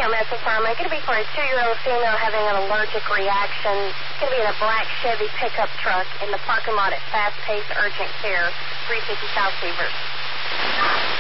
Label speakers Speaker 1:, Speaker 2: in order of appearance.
Speaker 1: care message, Mama. It's going to be for a 2-year-old female having an allergic reaction. It's going to be in a black Chevy pickup truck in the parking lot at Fast Pace Urgent Care, 350 South Seavers.